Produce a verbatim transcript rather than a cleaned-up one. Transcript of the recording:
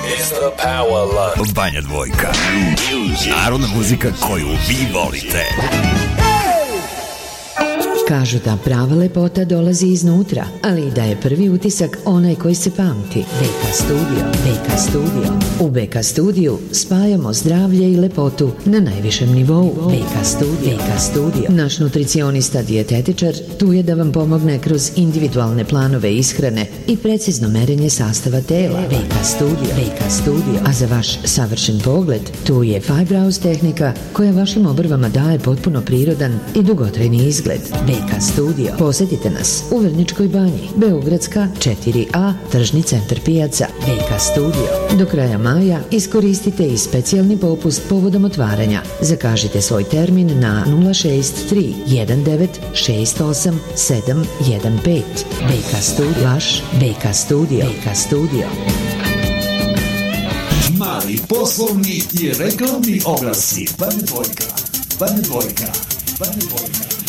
is the Power Lunch. Banja Dvojka. Narodna muzika koju vi volite. Kažu da prava lepota dolazi iznutra, ali i da je prvi utisak onaj koji se pamti. B K Studio, B K Studio. U B K Studiju spajamo zdravlje i lepotu na najvišem nivou. B K Studio, B K Studio. Naš nutricionista dijetetičar tu je da vam pomogne kroz individualne planove ishrane i precizno merenje sastava tela. B K Studio, B K Studio. A za vaš savršen pogled tu je Five Brows tehnika koja vašim obrvama daje potpuno prirodan i dugotrajni izgled. B K Studio. Posjetite nas u Vrnjačkoj banji, Beogradska četiri A, tržni centar pijaca. B K Studio. Do kraja maja iskoristite i specijalni popust povodom otvaranja. Zakažite svoj termin na nula šest tri jedan devet šest osam sedam jedan pet. B K Studio. Vaš B K Studio. B K Studio. Mali poslovni i reklamni oglasi. Banja Dvojka. Banja Dvojka. Banja Dvojka.